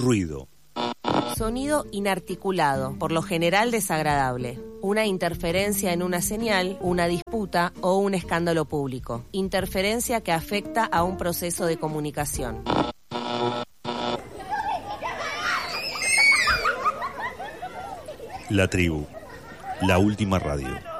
ruido. Sonido inarticulado, por lo general desagradable. Una interferencia en una señal, una disputa o un escándalo público. Interferencia que afecta a un proceso de comunicación. La Tribu, la última radio.